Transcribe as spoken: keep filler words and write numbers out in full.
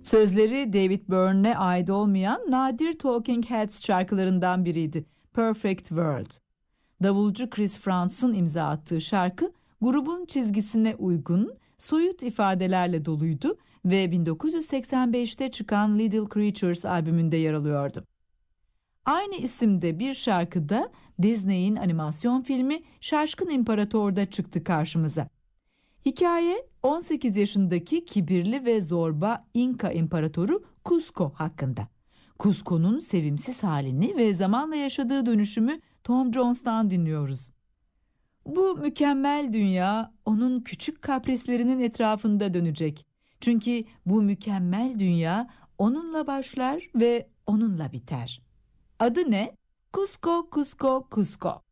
Sözleri David Byrne'e ait olmayan nadir Talking Heads şarkılarından biriydi. Perfect World. Davulcu Chris Frantz'ın imza attığı şarkı grubun çizgisine uygun, soyut ifadelerle doluydu ve bin dokuz yüz seksen beşte çıkan Little Creatures albümünde yer alıyordu. Aynı isimde bir şarkıda Disney'in animasyon filmi Şaşkın İmparator'da çıktı karşımıza. Hikaye on sekiz yaşındaki kibirli ve zorba İnka İmparatoru Cusco hakkında. Cusco'nun sevimsiz halini ve zamanla yaşadığı dönüşümü Tom Jones'tan dinliyoruz. Bu mükemmel dünya onun küçük kaprislerinin etrafında dönecek. Çünkü bu mükemmel dünya onunla başlar ve onunla biter. Adı ne? Cusco, Cusco, Cusco.